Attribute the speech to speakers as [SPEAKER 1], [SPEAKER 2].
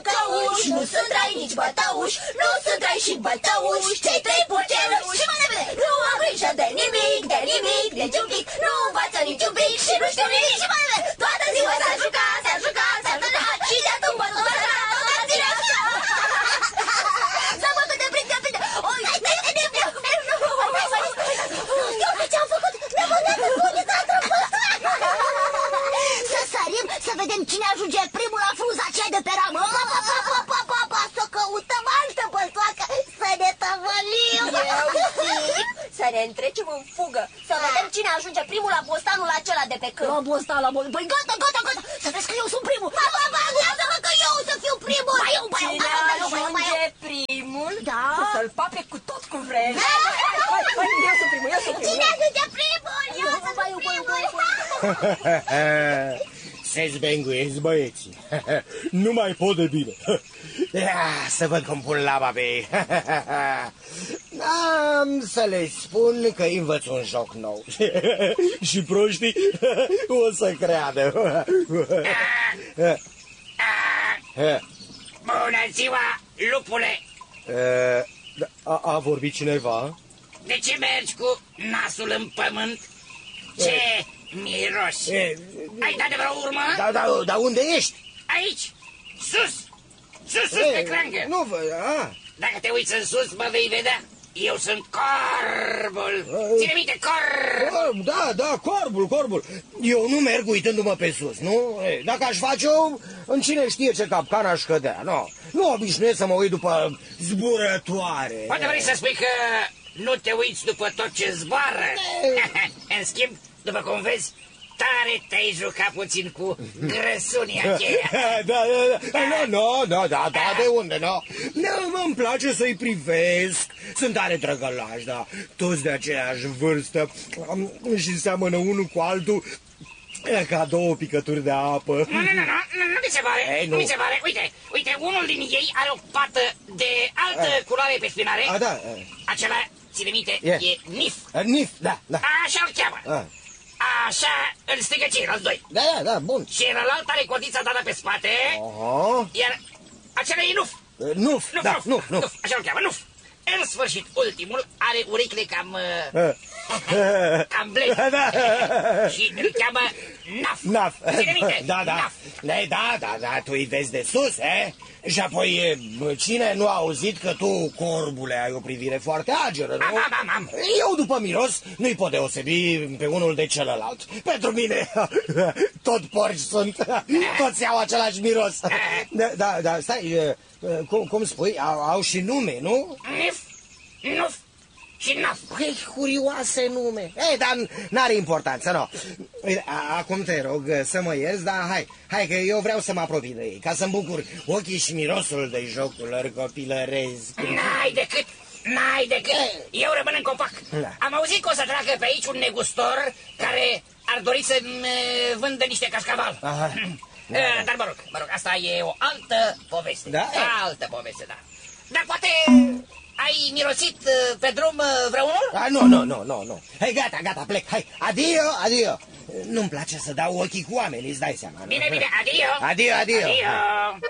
[SPEAKER 1] căcăuși, nu sunt rai nici bătăuși, nu sunt rai și bătăuși, cei trei purceluși. Și mai repede, nu am grijă de nimic, nici un pic, nu învață niciun pic și nu știu nimic. Și mai repede, toată ziua s-a jucat, s-a tărat și de-a tumbă tot a ținut. S-a bătut de prinde. Oi, ce-am făcut? Să sărim, să vedem cine ajunge primul la frunza aceea de pe ramă. Să căutăm altă băltoacă, să ne tăvălim. Să ne întrecem în fugă, să vedem cine ajunge primul la bostanul acela de pe câmp. La bostan, Păi gata, să vezi că eu sunt primul. Lasă-mă că eu să fiu primul. Cine ajunge primul, să-l pape cu tot cu vreme. Eu sunt primul. Cine ajunge primul? Eu sunt primul.
[SPEAKER 2] Se zbenguiesc băieții. Nu mai pot de bine. Să văd cum pun laba pe ei. Am să le spun că învăț un joc nou. Și proștii o să creadă.
[SPEAKER 3] Bună ziua, lupule!
[SPEAKER 2] A vorbit cineva?
[SPEAKER 3] De ce mergi cu nasul în pământ? Ce miros! Ai dat de vreo urmă?
[SPEAKER 2] Dar unde ești?
[SPEAKER 3] Aici, sus pe creangă.
[SPEAKER 2] Nu văd,
[SPEAKER 3] Dacă te uiți în sus, mă vei vedea. Eu sunt corbul. Ține minte, corb.
[SPEAKER 2] Da, corbul. Eu nu merg uitându-mă pe sus, nu? Dacă aș face-o, în cine știe ce capcan aș cădea, nu obișnuiesc să mă uit după zburătoare.
[SPEAKER 3] Poate vrei să spui că nu te uiți după tot ce zboară. În schimb, după cum vezi, tare te-ai jucat puțin cu grăsunia aceea.
[SPEAKER 2] Da, de unde, îmi place să-i privesc. Sunt tare drăgălași, toți de aceeași vârstă și seamănă unul cu altul ca două picături de apă.
[SPEAKER 3] Nu mi se pare, nu mi se pare. Uite, unul din ei are o pată de altă culoare pe spinare. Acela, ține minte, e Nif.
[SPEAKER 2] Nif, da.
[SPEAKER 3] Așa-l cheamă. Așa îl strigă ceilalți doi.
[SPEAKER 2] Da, bun.
[SPEAKER 3] Și celălalt are codița dată pe spate. Iar acela e Nuf. Nuf. Așa-l cheamă, Nuf. În sfârșit, ultimul are urechile cam blede. Și îl cheamă Naf. Ține minte, Naf.
[SPEAKER 2] Da, tu îi vezi de sus, Și apoi, cine nu a auzit că tu, corbule, ai o privire foarte ageră, nu?
[SPEAKER 3] Am.
[SPEAKER 2] Eu, după miros, nu-i pot deosebi pe unul de celălalt. Pentru mine, tot porci sunt, toți au același miros. Da, stai, cum spui, au și nume, nu?
[SPEAKER 3] Nuf și Naf.
[SPEAKER 2] Curioase nume. Dar n-are importanță, nu. Acum te rog să mă ierți, dar hai că eu vreau să mă apropii de ei, ca să-mi bucur ochii și mirosul de jocul lor copilăresc.
[SPEAKER 3] N-ai decât. Eu rămân în copac. Am auzit că o să treacă pe aici un negustor care ar dori să-mi vândă niște cascaval. Dar mă rog, asta e o altă poveste. Altă poveste, da. Dar poate... Ai mirosit pe drum vreunul?
[SPEAKER 2] Nu. Hai, gata, plec. Hai, adio. Nu-mi place să dau ochii cu oamenii, îți dai seama.
[SPEAKER 3] Bine, adio.
[SPEAKER 2] Adio.